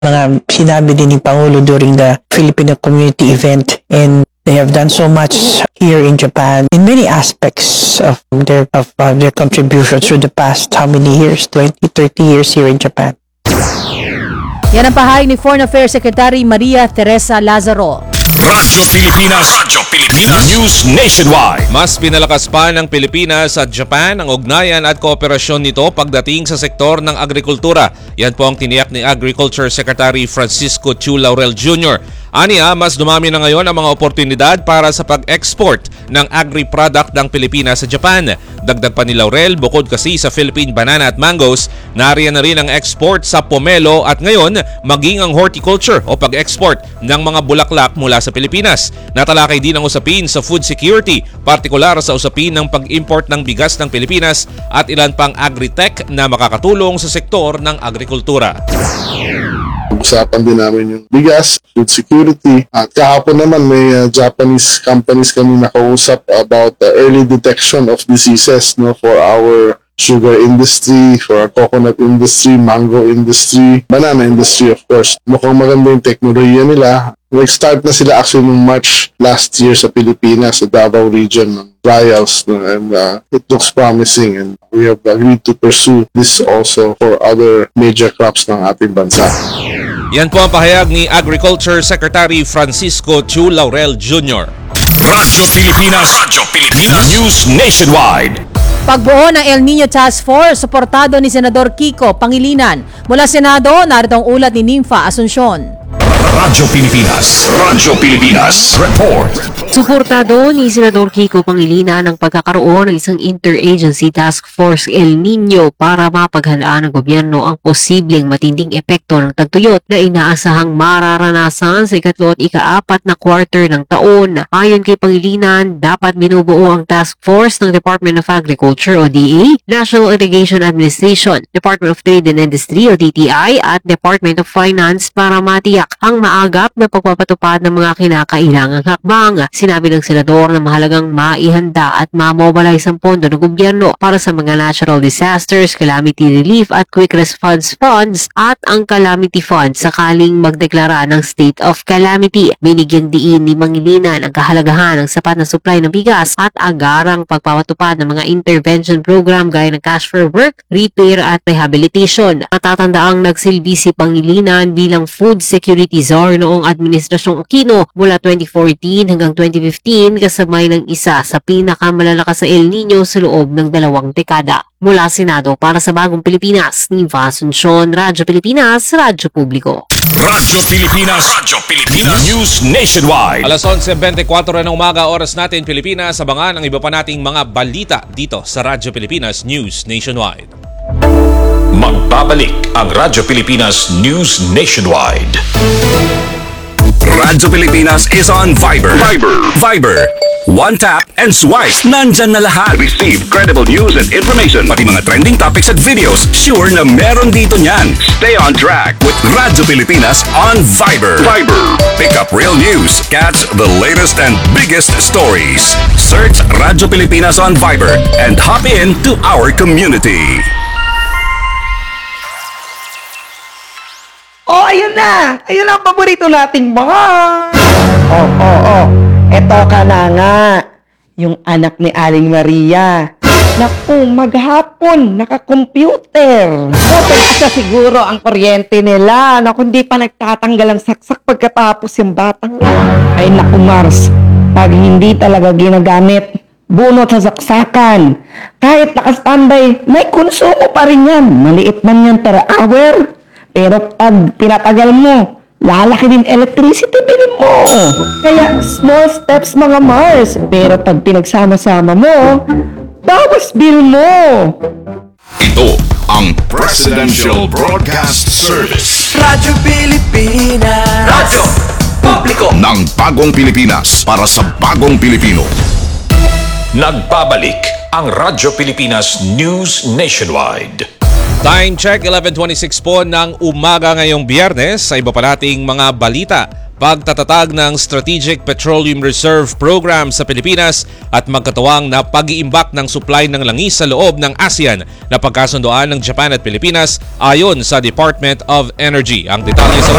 mga sinabi din ni Pangulo during the Filipino community event, and they have done so much here in Japan in many aspects of their contributions through the past how many years, 20, 30 years here in Japan. Yan ang pahayag ni Foreign Affairs Secretary Maria Teresa Lazaro. Radyo Pilipinas News Nationwide. Mas pinalakas pa ng Pilipinas at Japan ang ugnayan at kooperasyon nito pagdating sa sektor ng agrikultura. Yan po ang tiniyak ni Agriculture Secretary Francisco Chu Laurel Jr. Aniya, mas dumami na ngayon ang mga oportunidad para sa pag-export ng agri-product ng Pilipinas sa Japan. Dagdag pa ni Laurel, bukod kasi sa Philippine banana at mangoes, nariyan na rin ang export sa pomelo at ngayon maging ang horticulture o pag-export ng mga bulaklak mula sa Pilipinas. Natalakay din ang usapin sa food security, partikular sa usapin ng pag-import ng bigas ng Pilipinas at ilan pang agri-tech na makakatulong sa sektor ng agrikultura. Usapan din namin yung bigas, food security. At kahapon naman may Japanese companies kami nakausap about the early detection of diseases for our sugar industry, for our coconut industry, mango industry, banana industry of course. Mukhang maganda yung teknolohiya nila. Nag-start na sila actually noong March last year sa Pilipinas, sa Davao region ng trials, and it looks promising, and we have agreed to pursue this also for other major crops ng ating bansa. Yan po ang pahayag ni Agriculture Secretary Francisco Chu Laurel Jr. Radyo Pilipinas News Nationwide. Pagbuo ng El Nino Task Force, suportado ni Senador Kiko Pangilinan. Mula Senado, narito ang ulat ni Nympha Asuncion. Radyo Pilipinas Report. Suportado ni Senador Kiko Pangilinan ang pagkakaroon ng isang interagency task force El Nino para mapaghandaan ng gobyerno ang posibleng matinding epekto ng tagtuyot na inaasahang mararanasan sa ikatlo at ika-4 na quarter ng taon. Ayon kay Pangilinan, dapat binubuo ang task force ng Department of Agriculture o DA, National Irrigation Administration, Department of Trade and Industry o DTI at Department of Finance para matiyak ang maagap na pagpapatupad ng mga kinakailangang hakbang. Sinabi ng senador na mahalagang maihanda at ma-mobilize ang pondo ng gobyerno para sa mga natural disasters, calamity relief at quick response funds at ang calamity fund sakaling magdeklara ng state of calamity. Binigyan diin ni Pangilinan ang kahalagahan ng sapat na supply ng bigas at agarang pagpapatupad ng mga intervention program gaya ng cash for work, repair at rehabilitation. Matatandaang nagsilbi si Pangilinan bilang food security czar noong Administrasyong Aquino mula 2014 hanggang 2015 kasabay ng isa sa pinakamalalakas sa El Nino sa loob ng 2 dekada. Mula Senado para sa Bagong Pilipinas, Nympha Asuncion, Radyo Pilipinas, Radyo Publiko. Radyo Pilipinas News Nationwide. Alas 11:24 ng umaga, oras natin Pilipinas. Abangan ang iba pa nating mga balita dito sa Radyo Pilipinas News Nationwide. Magbabalik ang Radyo Pilipinas News Nationwide. Radyo Pilipinas is on Viber. One tap and swipe. Nandyan na lahat. Receive credible news and information. Pati mga trending topics at videos. Sure na meron dito niyan. Stay on track with Radyo Pilipinas on Viber. Pick up real news. Catch the latest and biggest stories. Search Radyo Pilipinas on Viber and hop in to our community. Oh, ayun na! Ayun ang paborito nating bar! Eto ka na nga. Yung anak ni Aling Maria. Naku, maghapon, naka-computer. Asa siguro ang kuryente nila. Naku, hindi pa nagtatanggal ang saksak pagkatapos yung batang. Ay naku, Mars. Pag hindi talaga ginagamit, bunot sa saksakan. Kahit naka-standby, may konsumo pa rin yan. Maliit man yan per hour. Pero pag pinatagal mo, lalaki din electricity bill mo. Kaya small steps mga Mars. Pero pag pinagsama-sama mo, bawas bill mo. Ito ang Presidential Broadcast Service. Radyo Pilipinas. Radyo Publiko ng Bagong Pilipinas para sa Bagong Pilipino. Nagbabalik ang Radyo Pilipinas News Nationwide. Time check, 11:26 po ng umaga ngayong Biyernes. Sa iba pa nating mga balita, pagtatatag ng Strategic Petroleum Reserve Program sa Pilipinas at magkatuwang na pag-iimbak ng supply ng langis sa loob ng ASEAN na pagkasundoan ng Japan at Pilipinas ayon sa Department of Energy. Ang detalye sa